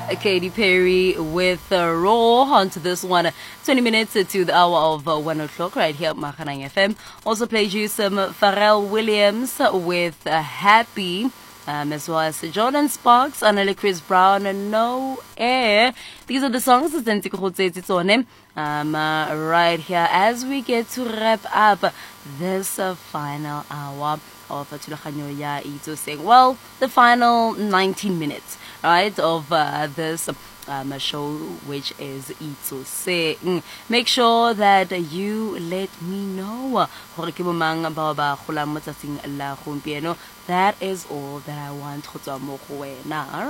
Katy Perry with Raw onto this one. 20 minutes to the hour of 1 o'clock right here at Makanang FM. Also played you some Pharrell Williams with Happy. As well as Jordan Sparks, Anneli Chris Brown, and No Air. These are the songs right here as we get to wrap up this final hour of Tulakanyo Ya Ito saying, well, the final 19 minutes, right, of this show, which is Ito Sing. Make sure that you let me know. That is all that I want.